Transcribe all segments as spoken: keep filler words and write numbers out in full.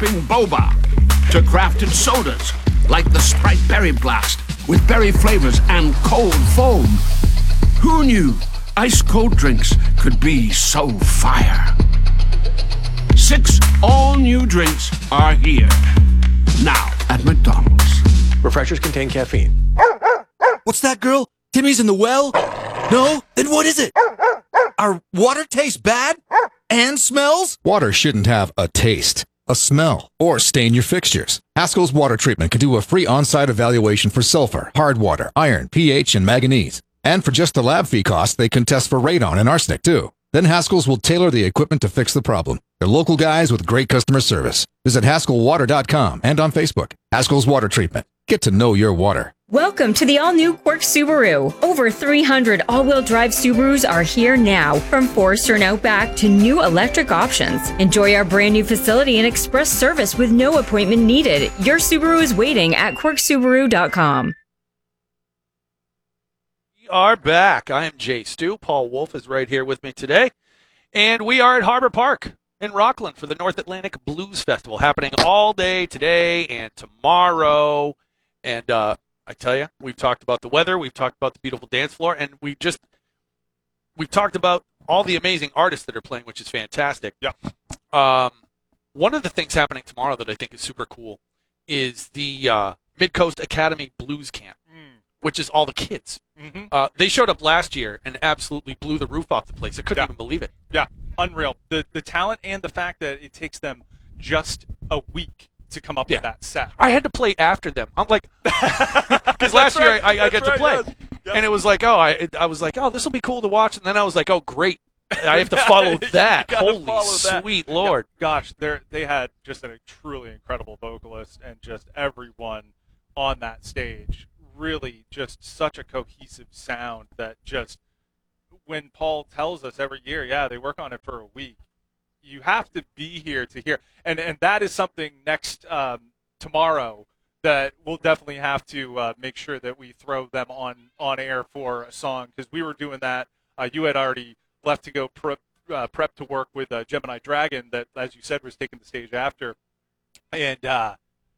sipping boba to crafted sodas like the Sprite Berry Blast with berry flavors and cold foam. Who knew ice-cold drinks could be so fire? Six all-new drinks are here now at McDonald's. Refreshers contain caffeine. What's that, girl? Timmy's in the well? No? Then what is it? Our water tastes bad? And smells? Water shouldn't have a taste, a smell, or stain your fixtures. Haskell's Water Treatment can do a free on-site evaluation for sulfur, hard water, iron, pH, and manganese. And for just the lab fee cost, they can test for radon and arsenic, too. Then Haskell's will tailor the equipment to fix the problem. They're local guys with great customer service. Visit Haskell Water dot com and on Facebook. Haskell's Water Treatment. Get to know your water. Welcome to the all-new Quirk Subaru. Over three hundred all-wheel drive Subarus are here now, from Forester and Outback to new electric options. Enjoy our brand new facility and express service with no appointment needed. Your Subaru is waiting at Quirk Subaru dot com. We are back. I am Jay Stu. Paul Wolf is right here with me today. And we are at Harbor Park in Rockland for the North Atlantic Blues Festival, happening all day today and tomorrow. And uh, I tell you, we've talked about the weather, we've talked about the beautiful dance floor, and we just we've talked about all the amazing artists that are playing, which is fantastic. Yeah. Um, one of the things happening tomorrow that I think is super cool is the uh, Mid-Coast Academy Blues Camp, mm. which is all the kids. Mm-hmm. Uh, they showed up last year and absolutely blew the roof off the place. I couldn't yeah. even believe it. Yeah, unreal. The the talent and the fact that it takes them just a week to come up yeah. with that set. I had to play after them. I'm like, because last year right. I, I, I got right, to play, yes. yep. and it was like, oh, I I was like, oh, this will be cool to watch, and then I was like, oh, great, I have to follow that. Holy follow that. sweet Lord! Yep. Gosh, they they had just a truly incredible vocalist, and just everyone on that stage really just such a cohesive sound that just when Paul tells us every year, yeah, they work on it for a week. You have to be here to hear, and and that is something next um, tomorrow that we'll definitely have to uh, make sure that we throw them on on air for a song, because we were doing that. Uh, you had already left to go prep, uh, prep to work with uh, Gemini Dragon, that, as you said, was taking the stage after. And uh,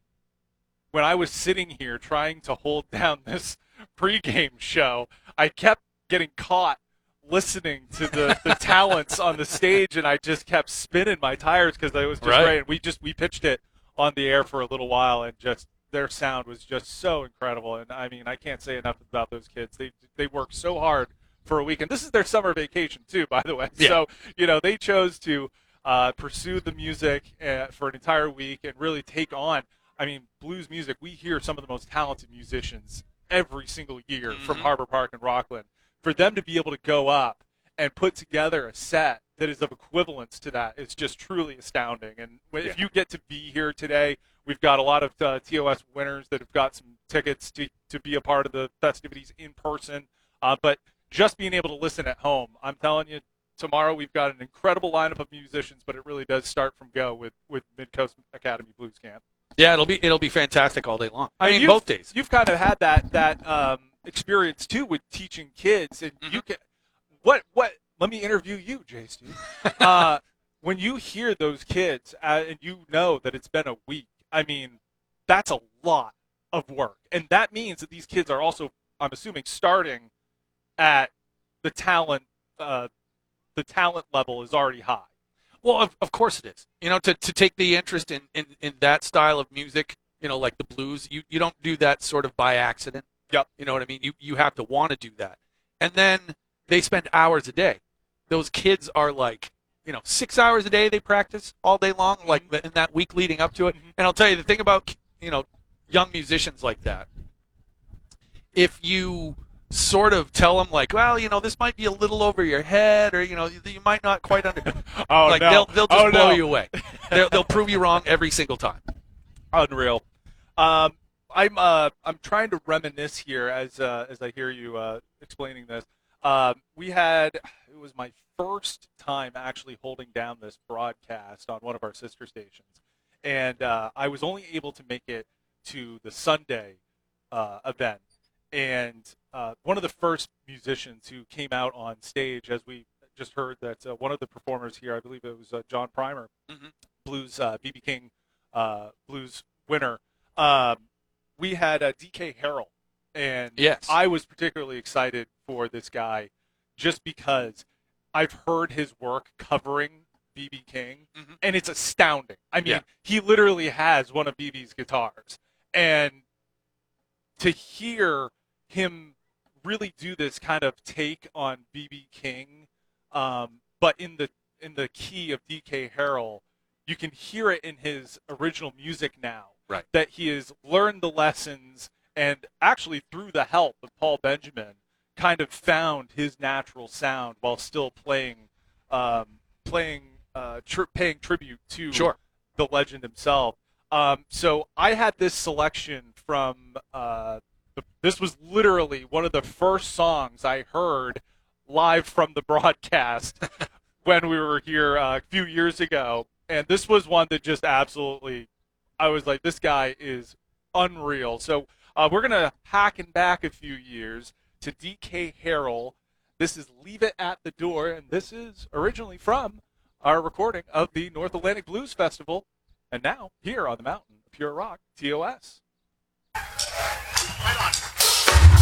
when I was sitting here trying to hold down this pregame show, I kept getting caught listening to the, the talents on the stage, and I just kept spinning my tires because I was just right. right. And we just we pitched it on the air for a little while, and just their sound was just so incredible. And I mean, I can't say enough about those kids. They they work so hard for a week, and this is their summer vacation too, by the way. Yeah. So you know they chose to uh, pursue the music uh, for an entire week and really take on. I mean, blues music. We hear some of the most talented musicians every single year mm-hmm. from Harbor Park and Rockland. For them to be able to go up and put together a set that is of equivalence to that is just truly astounding. And if yeah. you get to be here today, we've got a lot of uh, T O S winners that have got some tickets to, to be a part of the festivities in person. Uh, but just being able to listen at home, I'm telling you, tomorrow we've got an incredible lineup of musicians, but it really does start from go with, with Mid-Coast Academy Blues Camp. Yeah, it'll be it'll be fantastic all day long. I, I mean, you've, both days. You've kind of had that that um, experience too with teaching kids, and mm-hmm. you can what what. Let me interview you, Jay Steve. uh, when you hear those kids uh, and you know that it's been a week, I mean, that's a lot of work, and that means that these kids are also, I'm assuming, starting at the talent. Uh, the talent level is already high. Well, of, of course it is. You know, to, to take the interest in, in, in that style of music, you know, like the blues, you, you don't do that sort of by accident. Yep. You know what I mean? You you have to want to do that. And then they spend hours a day. Those kids are like, you know, six hours a day they practice all day long, mm-hmm. like in that week leading up to it. Mm-hmm. And I'll tell you the thing about, you know, young musicians like that, if you sort of tell them like, well, you know, this might be a little over your head, or you know, you, you might not quite under. oh like no! They'll they'll just oh, blow no. you away. they'll they'll prove you wrong every single time. Unreal. Um, I'm uh I'm trying to reminisce here as uh, as I hear you uh, explaining this. Um, we had it was my first time actually holding down this broadcast on one of our sister stations, and uh, I was only able to make it to the Sunday uh, event. And uh, one of the first musicians who came out on stage, as we just heard that uh, one of the performers here, I believe it was uh, John Primer, mm-hmm. blues uh, B B King uh, blues winner. Um, we had uh, D K Harrell, and Yes. I was particularly excited for this guy just because I've heard his work covering B B King, Mhm. and it's astounding. I mean, Yeah. he literally has one of B B's guitars, and to hear him really do this kind of take on B B King, um, but in the in the key of D K Harrell, you can hear it in his original music now. Right. That he has learned the lessons, and actually through the help of Paul Benjamin, kind of found his natural sound while still playing, um, playing, uh, tri- paying tribute to Sure. the legend himself. Um, so I had this selection from. Uh, the, this was literally one of the first songs I heard live from the broadcast when we were here uh, a few years ago, and this was one that just absolutely. I was like, this guy is unreal. So uh, we're gonna hacken back a few years to D K Harrell. This is "Leave It at the Door," and this is originally from our recording of the North Atlantic Blues Festival, and now here on the Mountain of Pure Rock, T O S.